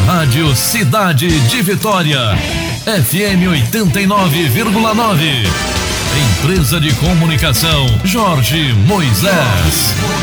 Rádio Cidade de Vitória, FM 89,9. Empresa de Comunicação Jorge Moisés.